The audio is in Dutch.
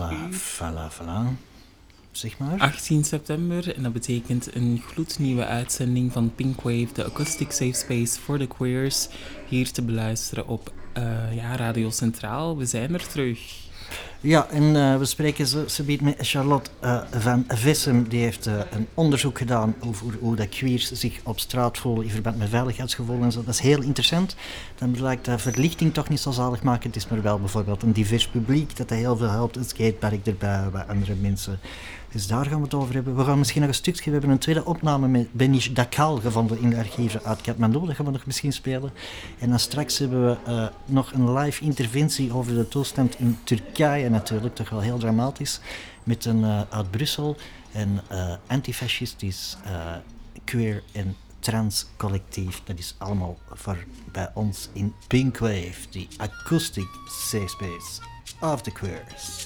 Voilà. Zeg maar. 18 september, en dat betekent een gloednieuwe uitzending van Pinkwave, de Acoustic Safe Space for the Queers, hier te beluisteren op Radio Centraal. We zijn er terug. Ja, en we spreken zo biedt met Charlotte van Vessem. Die heeft een onderzoek gedaan over hoe de queers zich op straat voelen in verband met veiligheidsgevoel en zo. Dat is heel interessant. Dan blijkt dat verlichting toch niet zo zalig maken. Het is maar wel bijvoorbeeld een divers publiek dat heel veel helpt. Een skatepark erbij, bij andere mensen. Dus daar gaan we het over hebben. We gaan misschien nog een stukje... We hebben een tweede opname met Benish Dakal gevonden in de archieven uit Kathmandu. Dat gaan we nog misschien spelen. En dan straks hebben we nog een live interventie over de toestand in Turkije natuurlijk. Toch wel heel dramatisch. Met een uit Brussel. Een antifascistisch queer en trans collectief. Dat is allemaal voor bij ons in Pinkwave. Die acoustic safe space of the queers.